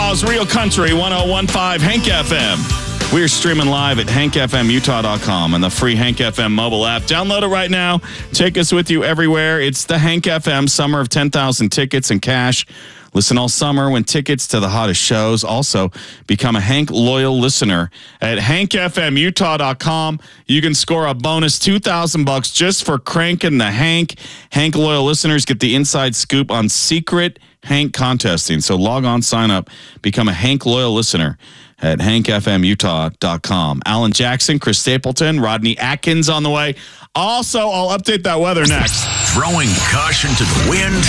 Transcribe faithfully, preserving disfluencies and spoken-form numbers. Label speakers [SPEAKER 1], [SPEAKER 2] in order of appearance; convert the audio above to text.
[SPEAKER 1] Utah's Real Country, one oh one point five Hank F M. We're streaming live at hank f m utah dot com and the free Hank F M mobile app. Download it right now. Take us with you everywhere. It's the Hank F M Summer of ten thousand tickets and cash. Listen all summer, win tickets to the hottest shows. Also, become a Hank loyal listener at hank f m utah dot com. You can score a bonus two thousand bucks just for cranking the Hank. Hank loyal listeners get the inside scoop on secret Hank contesting. So log on, sign up, become a Hank loyal listener at hank f m utah dot com. Alan Jackson, Chris Stapleton, Rodney Atkins on the way. Also, I'll update that weather next.
[SPEAKER 2] Throwing caution to the wind.